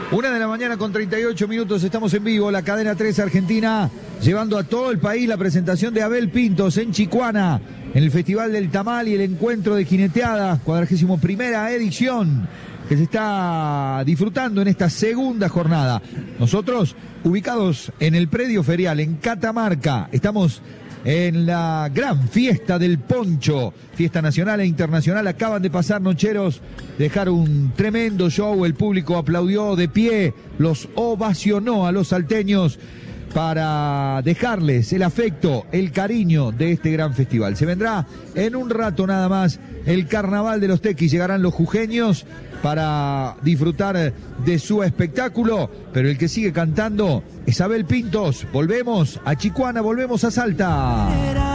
1:38 a.m, estamos en vivo, la cadena 3 Argentina, llevando a todo el país la presentación de Abel Pintos en Chicuana, en el Festival del Tamal y el Encuentro de Jineteadas, 41ª edición, que se está disfrutando en esta segunda jornada. Nosotros, ubicados en el predio ferial, en Catamarca, estamos en la gran fiesta del poncho, fiesta nacional e internacional. Acaban de pasar nocheros, dejar un tremendo show, el público aplaudió de pie, los ovacionó a los salteños para dejarles el afecto, el cariño de este gran festival. Se vendrá en un rato nada más el Carnaval de los Tequis, llegarán los jujeños para disfrutar de su espectáculo, pero el que sigue cantando es Abel Pintos. Volvemos a Chicuana, volvemos a Salta.